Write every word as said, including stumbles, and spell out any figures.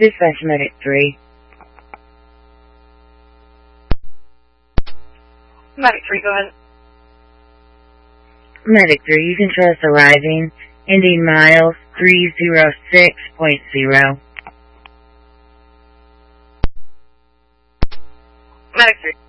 Dispatch Medic three. Medic three, go ahead. Medic three, you can show us arriving, ending miles three zero six point zero. Medic three.